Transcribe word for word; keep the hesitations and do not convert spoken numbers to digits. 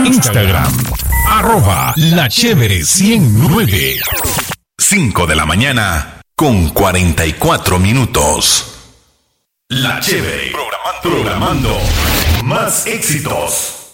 Instagram, arroba La Chévere ciento nueve. cinco de la mañana con cuarenta y cuatro minutos. La Chévere, programando, programando más éxitos.